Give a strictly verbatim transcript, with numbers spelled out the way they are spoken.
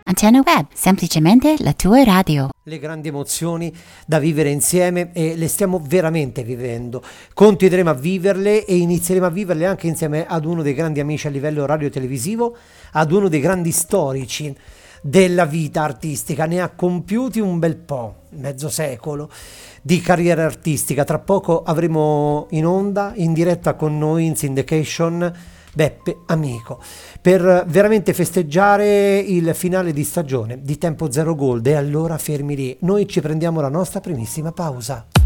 Antenna Web, semplicemente la tua radio. Le grandi emozioni da vivere insieme e le stiamo veramente vivendo. Continueremo a viverle e inizieremo a viverle anche insieme ad uno dei grandi amici a livello radio-televisivo, ad uno dei grandi storici della vita artistica. Ne ha compiuti un bel po', mezzo secolo di carriera artistica. Tra poco avremo in onda, in diretta con noi in syndication, Beppe Amico, per veramente festeggiare il finale di stagione di Tempo Zero Gold. E allora fermi lì, noi ci prendiamo la nostra primissima pausa.